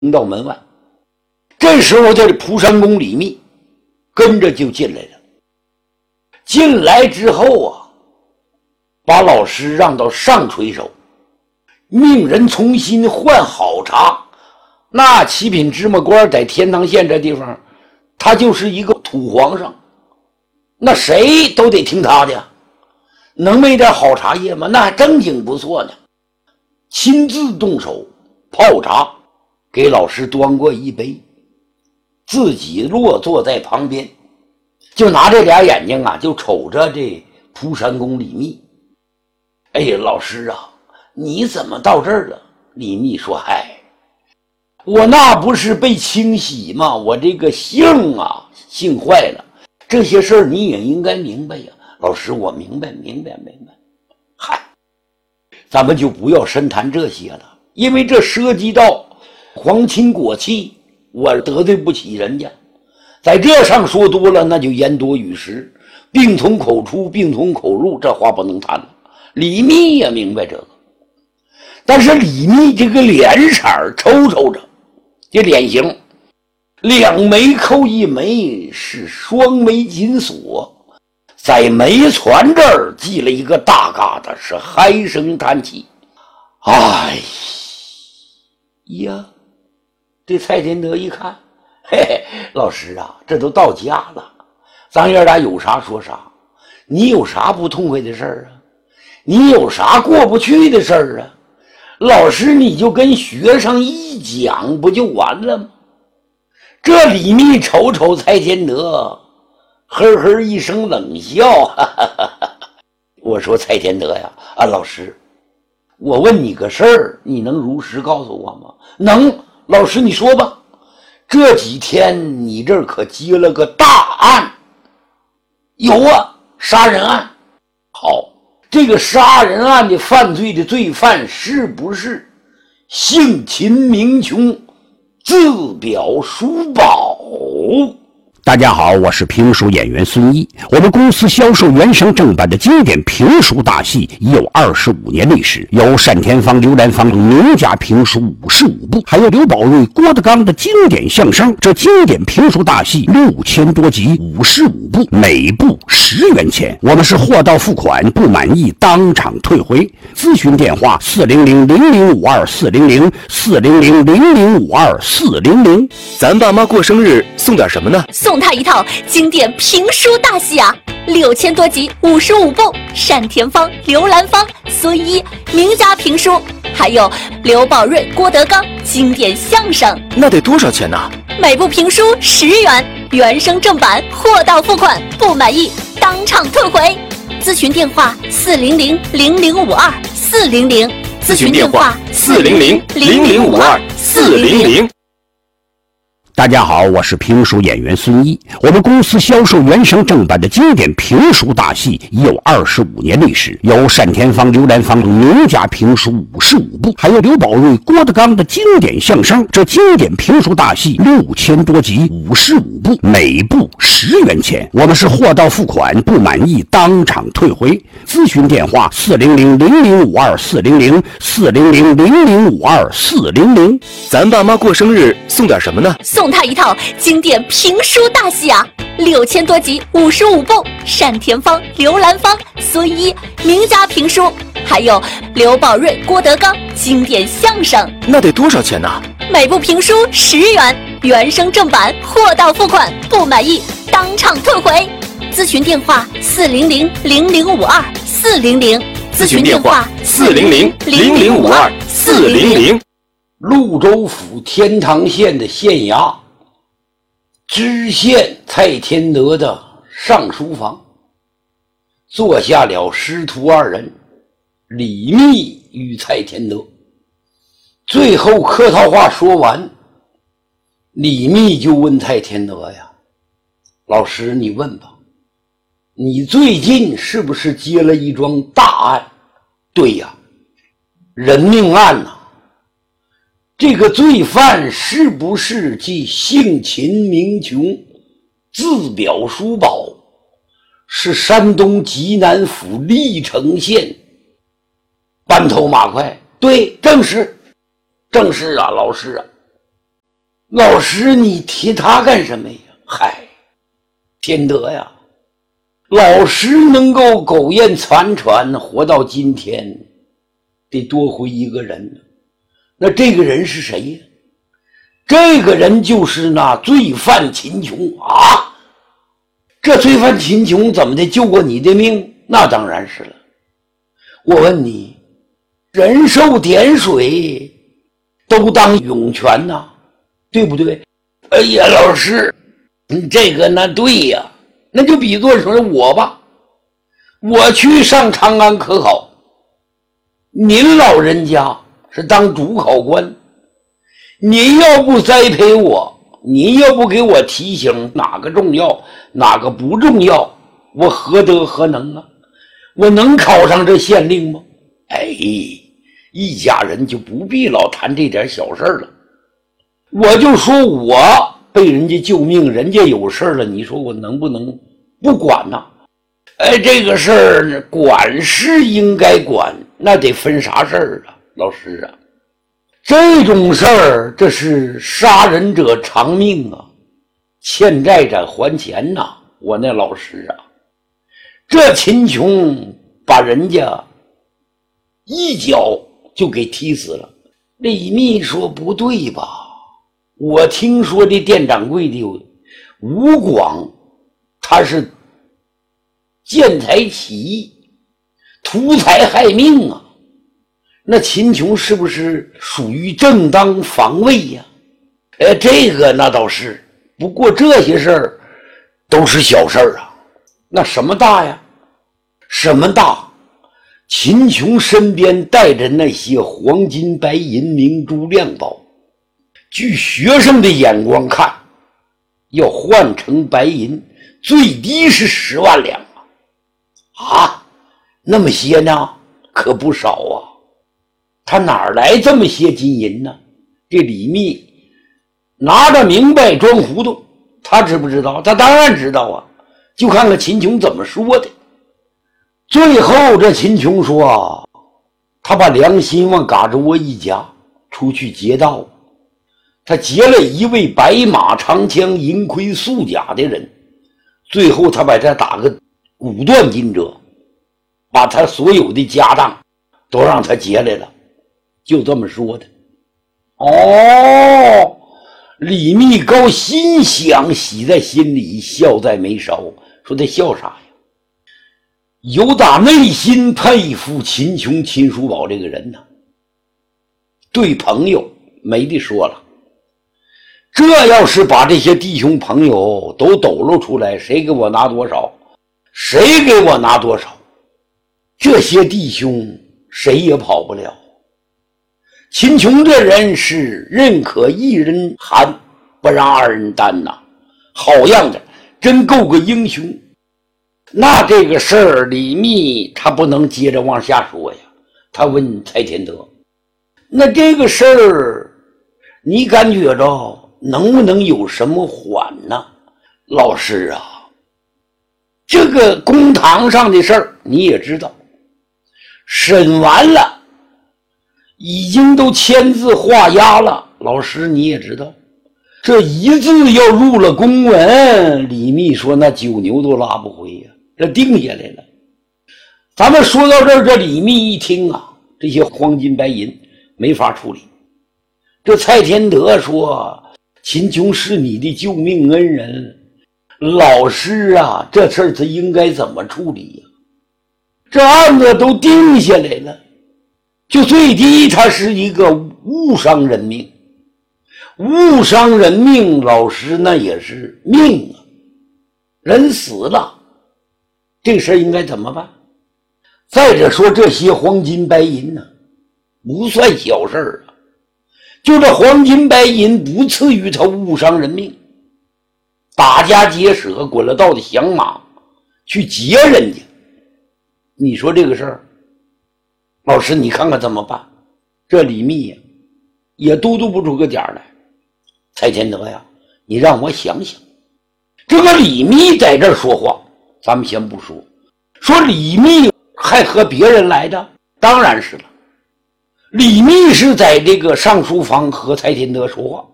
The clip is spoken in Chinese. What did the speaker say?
到门外。这时候这蒲山公李密跟着就进来了。进来之后啊，把老师让到上垂手，命人重新换好茶。那七品芝麻官在天堂县这地方，他就是一个土皇上，那谁都得听他的，能没点好茶叶吗？那还正经不错呢。亲自动手泡茶，给老师端过一杯，自己落坐在旁边，就拿这俩眼睛啊，就瞅着这蒲山公李密。哎呀，老师啊，你怎么到这儿了？李密说：嗨，我那不是被清洗吗？我这个性啊，性坏了，这些事儿你也应该明白呀。老师，我明白。嗨，咱们就不要深谈这些了，因为这涉及到皇亲国戚，我得罪不起人家。在这上说多了，那就言多语失，病从口出，病从口入，这话不能谈了。李密也明白这个，但是李密这个脸色抽抽着，这脸型两眉扣一眉，是双眉紧锁，在眉攒这儿系了一个大疙瘩，是唉声叹气。哎呀，这蔡天德一看，嘿嘿，老师啊，这都到家了，咱爷俩有啥说啥。你有啥不痛快的事儿啊？你有啥过不去的事儿啊？老师你就跟学生一讲不就完了吗？这李密瞅瞅蔡天德，呵呵一声冷笑，哈哈哈哈。我说蔡天德呀，啊老师，我问你个事儿，你能如实告诉我吗？能，老师你说吧。这几天你这儿可接了个大案。有啊，杀人案。好，这个杀人案的犯罪的罪犯是不是性情名穷，自表叔宝？ 大家好，我是评书演员孙一。我们公司销售原声正版的经典评书大戏已有25年历史，有单田芳、刘兰芳等名家评书55部，还有刘宝瑞、郭德纲的经典相声。这经典评书大戏6000多集，55部，每部10元钱。我们是货到付款，不满意当场退回。咨询电话400-0052-400，400-0052-400。 咱爸妈过生日送点什么呢？ 送他一套经典评书大戏啊，6000多集，55部，单田芳、刘兰芳、孙一名家评书，还有刘宝瑞、郭德纲经典相声。 那得多少钱呢？ 每部评书10元，原声正版，货到付款，不满意当场退回。咨询电话400-0052-400， 咨询电话400-0052-400。 大家好，我是评书演员孙一。我们公司销售原声正版的经典评书大戏已有25年历史，有单田芳、刘兰芳等名家评书55部，还有刘宝瑞、郭德纲的经典相声。这经典评书大戏6000多集，55部，每部10元钱。我们是货到付款，不满意当场退回。咨询电话400-0052-400，400-0052-400。 咱爸妈过生日送点什么呢？ 送他一套经典评书大戏啊，6000多集，55部，单田芳、刘兰芳、孙一名家评书，还有刘宝瑞、郭德纲经典相声。 那得多少钱呢？ 每部评书10元，原声正版，货到付款，不满意当场退回。咨询电话400-0052-400， 咨询电话400-0052-400。 潞州府天堂县的县衙知县蔡天德的上书房，坐下了师徒2人，李密与蔡天德。最后客套话说完，李密就问蔡天德呀，老师你问吧，你最近是不是接了一桩大案？对呀，人命案呐。这个罪犯是不是既性情名穷，自表叔宝，是山东济南府历城县斑头马快？对，正是啊，老师啊。 老师，你提他干什么呀？嗨，天德呀，老师能够苟延残喘活到今天，得多亏一个人呢。那这个人是谁呀？这个人就是那罪犯秦琼啊！这罪犯秦琼怎么的救过你的命？那当然是了。我问你，人受点水都当涌泉呐，对不对？哎呀，老师，这个那对呀，那就比作说我吧，我去上长安科考，您老人家是当主考官，您要不栽培我，您要不给我提醒哪个重要哪个不重要，我何德何能啊？我能考上这县令吗？哎，一家人就不必老谈这点小事了。我就说我被人家救命，人家有事了，你说我能不能不管呢？哎，这个事儿管是应该管，那得分啥事儿啊，老师啊，这种事儿这是杀人者偿命啊，欠债者还钱呐，我那老师啊，这秦琼把人家一脚就给踢死了。李密说不对吧，我听说这店掌柜的吴广他是见财起意，图财害命啊，那秦琼是不是属于正当防卫呀？这个那倒是，不过这些事儿都是小事儿啊。那什么大呀？什么大？秦琼身边带着那些黄金白银明珠亮宝，据学生的眼光看，要换成白银最低是10万两啊！那么些呢，可不少啊。他哪来这么些金银呢？这李密拿着明白装糊涂，他知不知道？他当然知道啊，就看看秦琼怎么说的。最后这秦琼说，他把良心往嘎着窝一夹，出去劫道。他劫了一位白马长枪银盔素甲的人，最后他把他打个骨断筋折，把他所有的家当都让他劫来了，就这么说的。哦，李密高心想，喜在心里，笑在眉梢，说他笑啥呀？有打内心佩服秦琼秦叔宝这个人呢，对朋友没得说了。这要是把这些弟兄朋友都抖露出来，谁给我拿多少，谁给我拿多少，这些弟兄谁也跑不了。秦琼这人是认可一人寒，不让二人担呐，好样的，真够个英雄。那这个事儿李密他不能接着往下说呀，他问蔡天德，那这个事儿你感觉着能不能有什么缓呢？老师啊，这个公堂上的事儿你也知道，审完了已经都签字画押了，老师你也知道，这一字要入了公文，李密说那9牛都拉不回呀，这定下来了。咱们说到这儿，这李密一听啊，这些黄金白银没法处理。这蔡天德说，秦琼是你的救命恩人，老师啊，这事儿他应该怎么处理呀？这案子都定下来了，就最低他是一个误伤人命，误伤人命，老师那也是命啊，人死了，这事儿应该怎么办？再者说这些黄金白银呢，不算小事儿啊，就这黄金白银不次于他误伤人命，打家劫舍滚了道的响马去劫人家，你说这个事儿，老师你看看怎么办？这李密呀，也嘟嘟不出个点来。蔡天德呀，你让我想想。这个李密在这儿说话，咱们先不说，说李密还和别人来的，当然是了。李密是在这个上书房和蔡天德说话，